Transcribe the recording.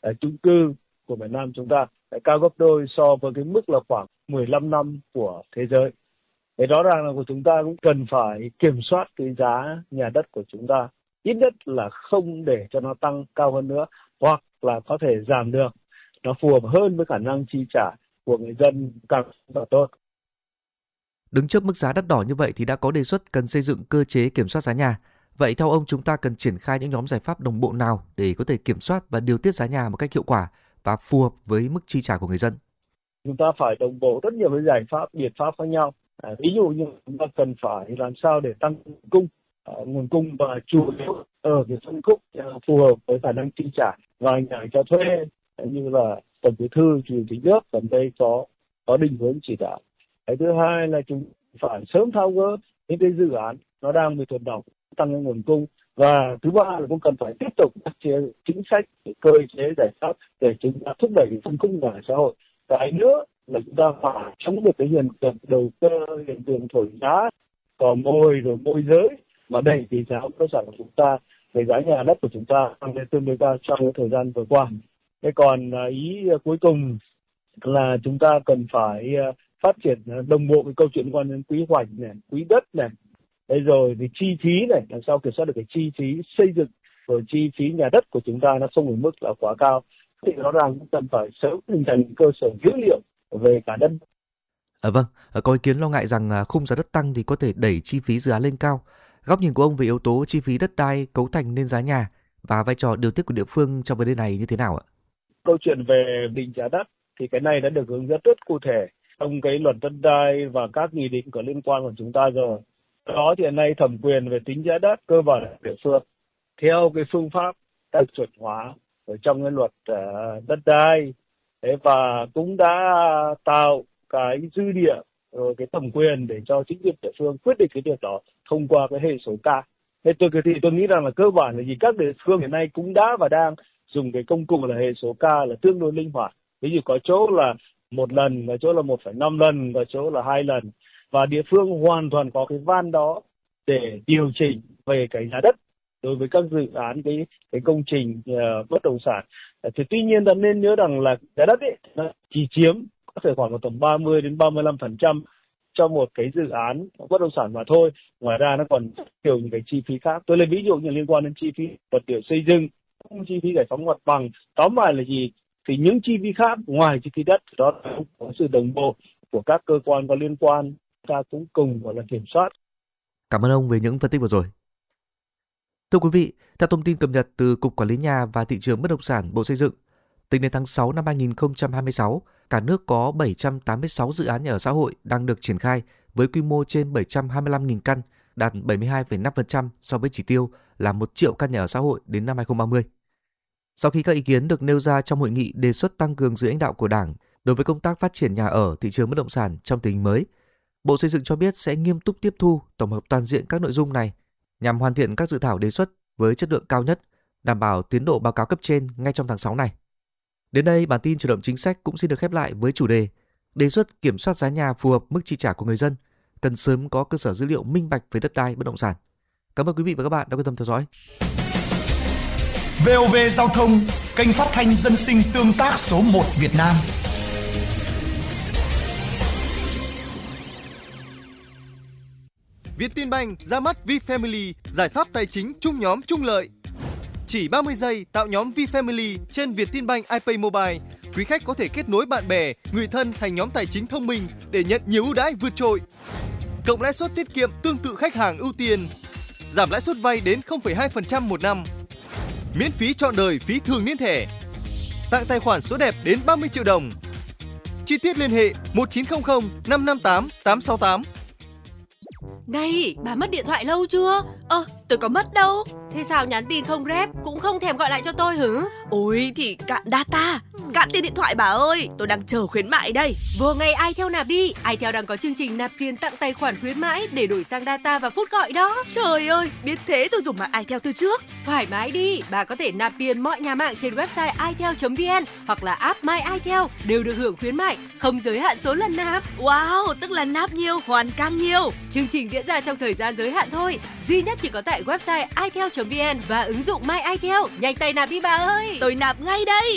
chung cư của Việt Nam chúng ta lại cao gấp đôi so với cái mức là khoảng 15 năm của thế giới. Thế rõ ràng là của chúng ta cũng cần phải kiểm soát cái giá nhà đất của chúng ta, ít nhất là không để cho nó tăng cao hơn nữa, hoặc là có thể giảm được, nó phù hợp hơn với khả năng chi trả của người dân càng tốt. Đứng trước mức giá đắt đỏ như vậy thì đã có đề xuất cần xây dựng cơ chế kiểm soát giá nhà. Vậy theo ông, chúng ta cần triển khai những nhóm giải pháp đồng bộ nào để có thể kiểm soát và điều tiết giá nhà một cách hiệu quả và phù hợp với mức chi trả của người dân? Chúng ta phải đồng bộ rất nhiều với giải pháp, biện pháp khác nhau. Ví dụ như chúng ta cần phải làm sao để tăng nguồn cung và chủ yếu ở cái phân khúc phù hợp với khả năng chi trả và nhà cho thuê, như là Tổng Bí thư, Chủ tịch Nước gần đây có định hướng chỉ đạo. Cái thứ hai là chúng phải sớm tháo gỡ những cái dự án nó đang bị tồn đọng, tăng cái nguồn cung. Và thứ ba là cũng cần phải tiếp tục phát triển chính sách, cơ chế, giải pháp để chúng ta thúc đẩy phân khúc nhà ở xã hội. Cái nữa là chúng ta phải chống được cái hiện tượng đầu cơ, hiện tượng thổi giá, cò mồi rồi môi giới mà đẩy cái giá bất động sản của chúng ta, cái giá nhà đất của chúng ta tăng lên tương đối cao trong cái thời gian vừa qua. Thế còn ý cuối cùng là chúng ta cần phải phát triển đồng bộ cái câu chuyện liên quan đến quy hoạch này, quỹ đất này, rồi thì chi phí này, làm sao kiểm soát được cái chi phí xây dựng, rồi chi phí nhà đất của chúng ta nó không ở mức là quá cao. Thì rõ ràng cũng cần phải sớm hình thành cơ sở dữ liệu về cả đất. Vâng, có ý kiến lo ngại rằng khung giá đất tăng thì có thể đẩy chi phí dự án lên cao. Góc nhìn của ông về yếu tố chi phí đất đai cấu thành nên giá nhà và vai trò điều tiết của địa phương trong vấn đề này như thế nào ạ? Câu chuyện về định giá đất thì cái này đã được hướng dẫn rất cụ thể trong cái luật đất đai và các nghị định có liên quan của chúng ta rồi. Đó thì hiện nay thẩm quyền về tính giá đất cơ bản là địa phương theo cái phương pháp đã chuẩn hóa ở trong cái luật đất đai, và cũng đã tạo cái dư địa rồi cái thẩm quyền để cho chính quyền địa phương quyết định cái việc đó thông qua cái hệ số K. Thế tôi nghĩ rằng là cơ bản là gì, các địa phương hiện nay cũng đã và đang dùng cái công cụ là hệ số K là tương đối linh hoạt. Ví dụ có chỗ là 1 lần, có chỗ là 1,5 lần, có chỗ là 2 lần. Và địa phương hoàn toàn có cái van đó để điều chỉnh về cái giá đất đối với các dự án, cái công trình bất động sản. Thì tuy nhiên ta nên nhớ rằng là giá đất ấy nó chỉ chiếm có thể khoảng tầm 30 đến 35% cho một cái dự án bất động sản mà thôi. Ngoài ra nó còn nhiều những cái chi phí khác. Tôi lấy ví dụ như liên quan đến chi phí vật liệu xây dựng, chi phí giải phóng mặt bằng. Tóm lại là gì? Thì những chi phí khác ngoài chi phí đất đó là có sự đồng bộ của các cơ quan có liên quan, ta cũng cùng gọi là kiểm soát. Cảm ơn ông về những phân tích vừa rồi. Thưa quý vị, theo thông tin cập nhật từ Cục Quản lý Nhà và Thị trường Bất động sản Bộ Xây dựng, tính đến tháng 6 năm 2026, cả nước có 786 dự án nhà ở xã hội đang được triển khai với quy mô trên 725.000 căn, đạt 72,5% so với chỉ tiêu là 1 triệu căn nhà ở xã hội đến năm 2030. Sau khi các ý kiến được nêu ra trong hội nghị đề xuất tăng cường sự lãnh đạo của Đảng đối với công tác phát triển nhà ở thị trường bất động sản trong tình hình mới, Bộ Xây dựng cho biết sẽ nghiêm túc tiếp thu, tổng hợp toàn diện các nội dung này nhằm hoàn thiện các dự thảo đề xuất với chất lượng cao nhất, đảm bảo tiến độ báo cáo cấp trên ngay trong tháng 6 này. Đến đây, bản tin Chuyển động chính sách cũng xin được khép lại với chủ đề đề xuất kiểm soát giá nhà phù hợp mức chi trả của người dân, cần sớm có cơ sở dữ liệu minh bạch về đất đai bất động sản. Cảm ơn quý vị và các bạn đã quan tâm theo dõi. VOV Giao thông, kênh phát thanh dân sinh tương tác số 1 Việt Nam. Vietinbank ra mắt VFamily, giải pháp tài chính chung nhóm chung lợi. Chỉ 30 giây tạo nhóm VFamily trên Vietinbank iPay Mobile. Quý khách có thể kết nối bạn bè, người thân thành nhóm tài chính thông minh để nhận nhiều ưu đãi vượt trội. Cộng lãi suất tiết kiệm tương tự khách hàng ưu tiên. Giảm lãi suất vay đến 0,2% một năm. Miễn phí trọn đời phí thường niên thẻ. Tặng tài khoản số đẹp đến 30 triệu đồng. Chi tiết liên hệ 1900 558 868. Này, bà mất điện thoại lâu chưa? Tôi có mất đâu. Thế sao nhắn tin không rep, cũng không thèm gọi lại cho tôi hử? Ôi thì cạn data, cạn tiền điện thoại bà ơi. Tôi đang chờ khuyến mại đây. Vừa ngày iTel nạp đi. iTel đang có chương trình nạp tiền tặng tài khoản khuyến mãi để đổi sang data và phút gọi đó. Trời ơi, biết thế tôi dùng mạng iTel từ trước. Thoải mái đi, bà có thể nạp tiền mọi nhà mạng trên website itel.vn hoặc là app My iTel đều được hưởng khuyến mại, không giới hạn số lần nạp. Wow, tức là nạp nhiều, hoàn càng nhiều. Chương trình diễn ra trong thời gian giới hạn thôi, duy nhất chỉ có tại website itel.vn và ứng dụng My iTel. Nhanh tay nạp đi bà ơi. Tôi nạp ngay đây.